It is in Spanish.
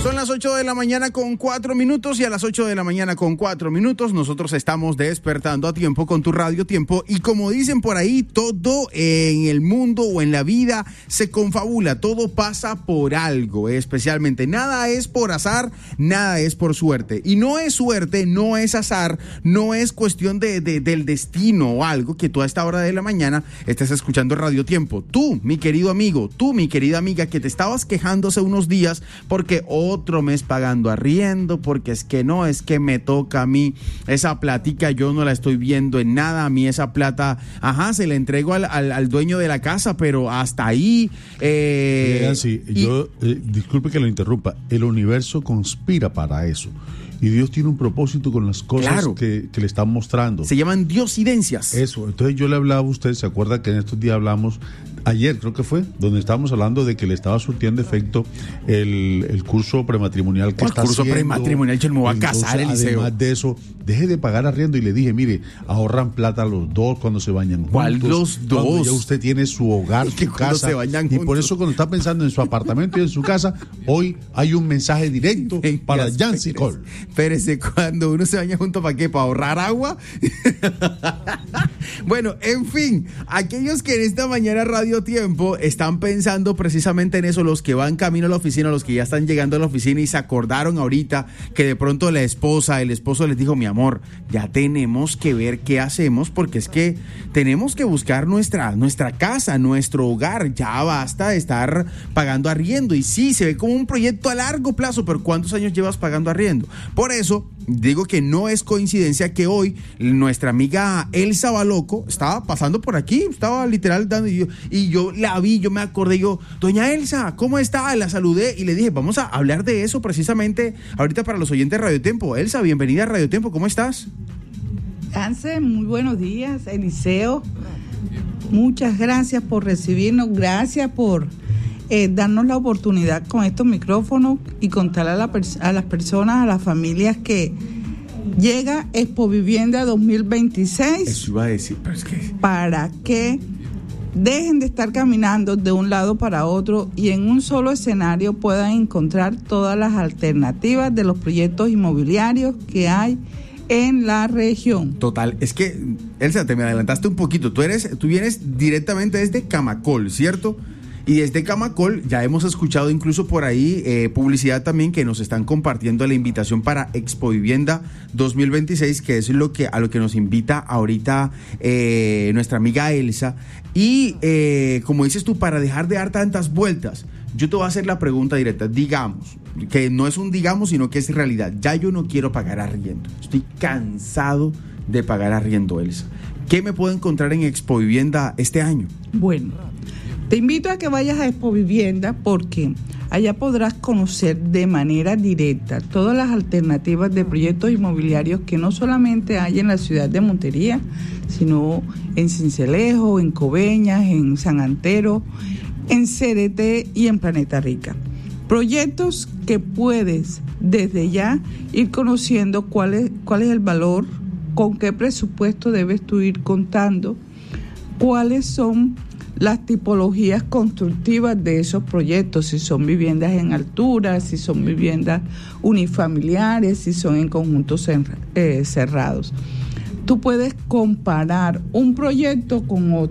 Son las 8 de la mañana con 4 minutos y a las 8 de la mañana con 4 minutos nosotros estamos despertando a tiempo con tu Radio Tiempo y como dicen por ahí, todo en el mundo o en la vida se confabula, todo pasa por algo, especialmente nada es por azar, nada es por suerte y no es suerte, no es azar, no es cuestión del destino o algo que tú a esta hora de la mañana estés escuchando Radio Tiempo. Tú, mi querido amigo, tú, mi querida amiga, que te estabas quejando hace unos días porque otro mes pagando arriendo, porque es que no, es que me toca a mí esa platica, yo no la estoy viendo en nada, a mí esa plata, se la entrego al dueño de la casa, pero hasta ahí. Disculpe que lo interrumpa, el universo conspira para eso. Y Dios tiene un propósito con las cosas que le están mostrando. Se llaman diosidencias. Eso, entonces yo le hablaba a usted, ¿se acuerda que en estos días hablamos, ayer creo que fue, donde estábamos hablando de que le estaba surtiendo efecto el curso prematrimonial que está haciendo? El curso prematrimonial, yo me voy a casar, Eliseo. Además de eso, deje de pagar arriendo y le dije, mire, ahorran plata los dos cuando se bañan juntos. ¿Cuál los dos? Cuando ya usted tiene su hogar, su casa. Se bañan y juntos. por eso cuando está pensando en su apartamento y en su casa, hoy hay un mensaje directo para Yancy Cole. Espérese, cuando uno se baña junto, ¿para qué? ¿Para ahorrar agua? Bueno, en fin, aquellos que en esta mañana Radio Tiempo están pensando precisamente en eso, los que van camino a la oficina, los que ya están llegando a la oficina y se acordaron ahorita que de pronto el esposo les dijo, mi amor, ya tenemos que ver qué hacemos porque es que tenemos que buscar nuestra casa, nuestro hogar, ya basta de estar pagando arriendo. Y sí, se ve como un proyecto a largo plazo, pero ¿cuántos años llevas pagando arriendo? Por eso digo que no es coincidencia que hoy nuestra amiga Elsa Baloco estaba pasando por aquí, estaba literal dando, y yo la vi, yo me acordé, doña Elsa, ¿cómo está? La saludé y le dije, vamos a hablar de eso precisamente ahorita para los oyentes de Radio Tiempo. Elsa, bienvenida a Radio Tiempo, ¿cómo estás? Hanse, muy buenos días, Eliseo. Muchas gracias por recibirnos, gracias por darnos la oportunidad con estos micrófonos y contarle a las personas, a las familias que llega Expo Vivienda 2026. Eso iba a decir, pero es que... Para que dejen de estar caminando de un lado para otro y en un solo escenario puedan encontrar todas las alternativas de los proyectos inmobiliarios que hay en la región. Total, es que, Elsa, te me adelantaste un poquito. Tú vienes directamente desde Camacol, ¿cierto? Y desde Camacol ya hemos escuchado incluso por ahí publicidad también que nos están compartiendo la invitación para Expo Vivienda 2026, que es a lo que nos invita ahorita nuestra amiga Elsa. Y como dices tú, para dejar de dar tantas vueltas, yo te voy a hacer la pregunta directa. Digamos, que no es un digamos, sino que es realidad. Ya yo no quiero pagar arriendo. Estoy cansado de pagar arriendo, Elsa. ¿Qué me puedo encontrar en Expo Vivienda este año? Bueno, te invito a que vayas a Expo Vivienda porque allá podrás conocer de manera directa todas las alternativas de proyectos inmobiliarios que no solamente hay en la ciudad de Montería, sino en Sincelejo, en Coveñas, en San Antero, en CDT y en Planeta Rica. Proyectos que puedes desde ya ir conociendo cuál es el valor, con qué presupuesto debes tú ir contando, cuáles son las tipologías constructivas de esos proyectos, si son viviendas en altura, si son viviendas unifamiliares, si son en conjuntos cerrados. Tú puedes comparar un proyecto con otro.